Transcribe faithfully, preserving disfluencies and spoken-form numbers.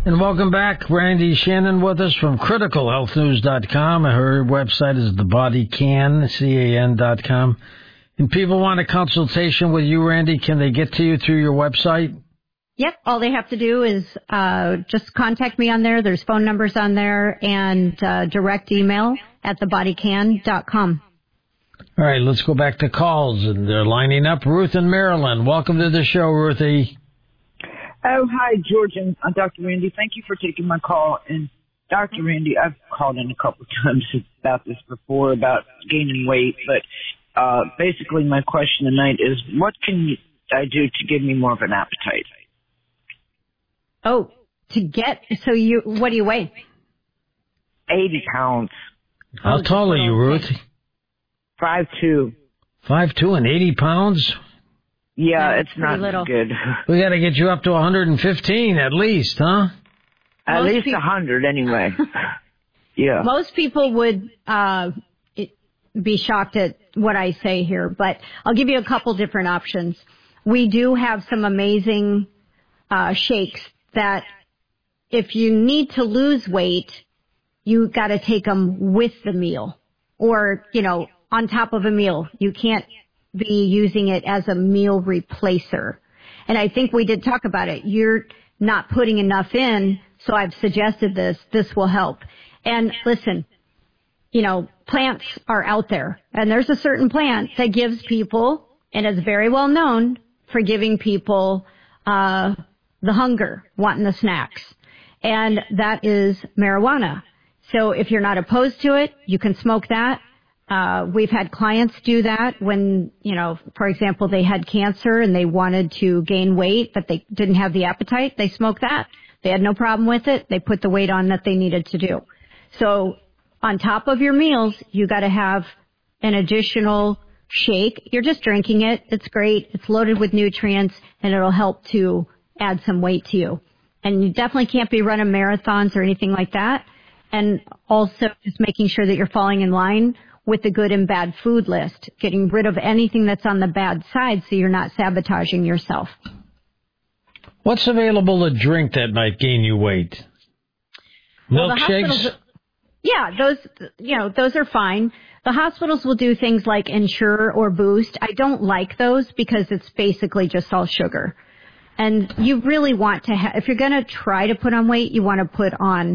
And welcome back. Randy Shannon with us from critical health news dot com. Her website is the body can, C A N dot com. And people want a consultation with you, Randy, can they get to you through your website? Yep. All they have to do is uh just contact me on there. There's phone numbers on there and uh direct email at the body can dot com. All right, let's go back to calls, and they're lining up. Ruth in Maryland. Welcome to the show, Ruthie. Oh, hi, George and uh, Doctor Randy. Thank you for taking my call. And Doctor Randy, I've called in a couple times about this before, about gaining weight. But uh basically my question tonight is, what can I do to give me more of an appetite? Oh, to get, so you, what do you weigh? eighty pounds. How tall are you, Ruth? five two. five two and eighty pounds? Yeah, Yeah, it's pretty not little. good. We got to get you up to one hundred fifteen at least, huh? At Most least peop- one hundred anyway. Yeah. Most people would uh it, be shocked at what I say here, but I'll give you a couple different options. We do have some amazing uh shakes that if you need to lose weight, you got to take them with the meal or, you know, on top of a meal. You can't be using it as a meal replacer. And I think we did talk about it. You're not putting enough in, so I've suggested this. This will help. And listen, you know, plants are out there, and there's a certain plant that gives people, and it's very well known for giving people uh the hunger, wanting the snacks. And that is marijuana. So if you're not opposed to it, you can smoke that. Uh, we've had clients do that when, you know, for example, they had cancer and they wanted to gain weight, but they didn't have the appetite. They smoked that. They had no problem with it. They put the weight on that they needed to do. So on top of your meals, you got to have an additional shake. You're just drinking it. It's great. It's loaded with nutrients, and it'll help to add some weight to you. And you definitely can't be running marathons or anything like that. And also just making sure that you're falling in line with the good and bad food list, getting rid of anything that's on the bad side so you're not sabotaging yourself. What's available to drink that might gain you weight? Well, the Milkshakes? hospitals- Yeah, those, you know, those are fine. The hospitals will do things like Ensure or Boost. I don't like those because it's basically just all sugar. And you really want to have, if you're going to try to put on weight, you want to put on